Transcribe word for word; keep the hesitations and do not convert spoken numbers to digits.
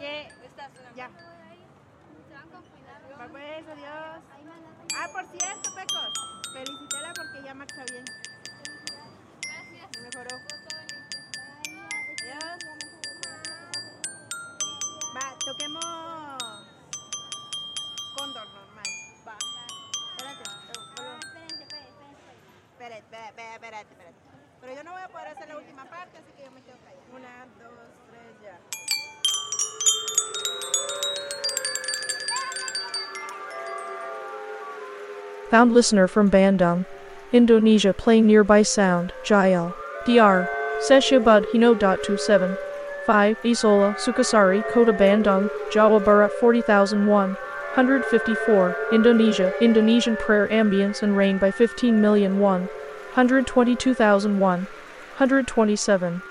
Que ya. Pues, adiós. Ah, por cierto, Pecos, felicítela porque ya marcha bien. Gracias. Mejoró. Adiós. Va, toquemos Cóndor normal. Va. Espérate. Espérate, espérate, espérate, espérate. Pero yo no voy a poder hacer la última parte, así que yo me quedo callada. Una, dos, tres, ya. Found listener from Bandung, Indonesia playing nearby sound, Jael, D R, Seshabud Hino two seven, five, Isola, Sukasari, Kota Bandung, Jawa Barat forty thousand one hundred fifty-four, Indonesia, Indonesian prayer ambience and rain by fifteen million one hundred twenty-two thousand one hundred twenty-seven.